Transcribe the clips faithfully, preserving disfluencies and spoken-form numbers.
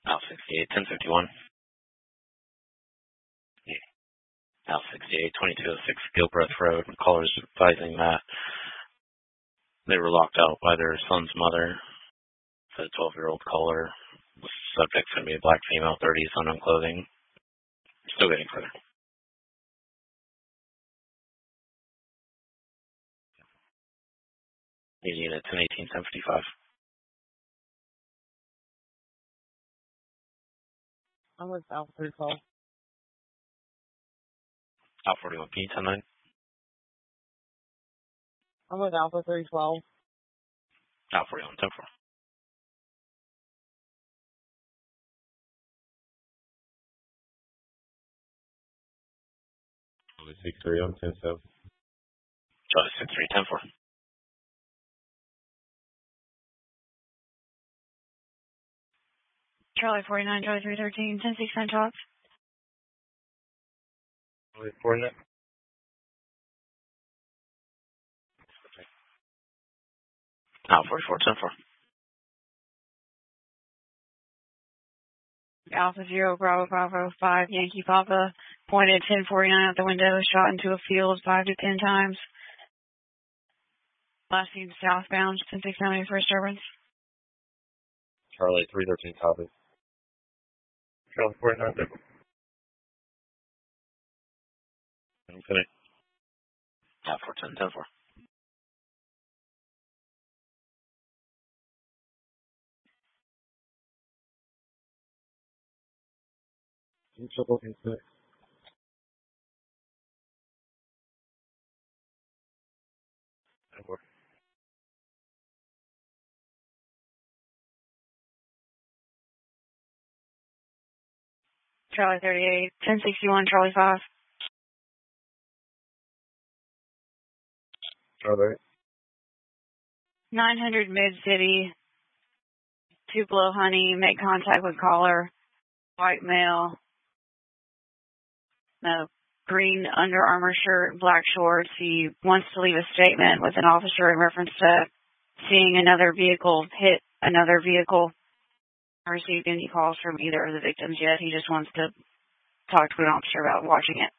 Alpha sixty-eight, ten fifty-one. Yeah. Alpha sixty-eight, twenty-two oh six Gilbreth Road. Callers advising that they were locked out by their son's mother. The twelve-year-old caller. The subject's going to be a black female, thirties, unknown clothing. Still getting clear. Unit ten eighteen, ten fifty-five. I'm with Alpha three twelve. Alpha forty-one P, ten nine. I'm with Alpha three twelve. Alpha forty-one, ten four. six three on ten seven. Charlie six three, ten four. Charlie forty-nine, Charlie three thirteen, ten six nine talks. Charlie forty-nine. Alpha forty-four, ten four. Alpha zero, Bravo, Bravo, five, Yankee Papa, pointed ten forty-nine out the window, shot into a field five to ten times. Last seen southbound, ten six nine for disturbance. Charlie three thirteen, copy. Charlie forty-nine. Okay. Alpha four ten, ten four. Triple eight six. Charlie thirty-eight, ten sixty-one, Charlie five. Charlie. nine hundred Mid-City, Tupelo Honey, make contact with caller, white male, no, green Under Armour shirt, black shorts. He wants to leave a statement with an officer in reference to seeing another vehicle hit another vehicle. I haven't received any calls from either of the victims yet. He just wants to talk to an officer about watching it.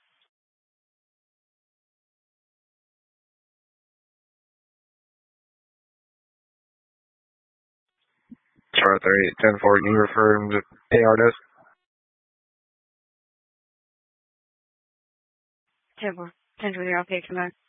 Charlie thirty-eight, ten four, you refer him to A R desk? ten four, ten four, okay, come back.